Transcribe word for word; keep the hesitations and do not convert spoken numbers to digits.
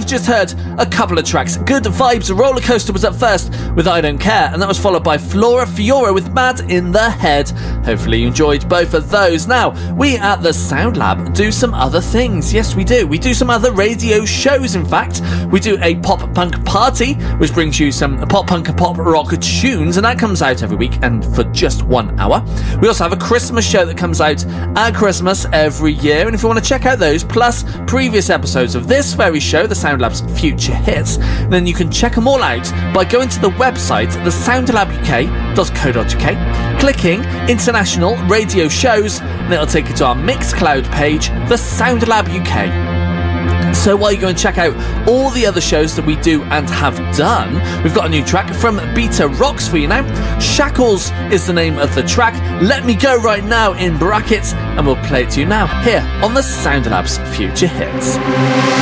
just heard a couple of tracks. Good Vibes Roller Coaster was up first with I Don't Care, and that was followed by Flora Fiora with Mad in the Head. Hopefully you enjoyed both of those. Now, we at the Sound Lab do some other things. Yes, we do. We do some other radio shows, in fact. We do a pop punk party, which brings you some pop punk and pop rock tunes, and that comes out every week and for just one hour. We also have a Christmas show that comes out at Christmas every year, and if you want to check out those, plus previous episodes of this very show, the Sound Lab's Future Hits, then you can check them all out by going to the website, the sound lab u k dot co dot u k, clicking International Radio Shows, and it'll take you to our Mixcloud page, the Sound Lab U K. So while you go and check out all the other shows that we do and have done, we've got a new track from Beta Rocks for you now. Shackles is the name of the track. Let Me Go Right Now in brackets, and we'll play it to you now here on the Sound Lab's Future Hits.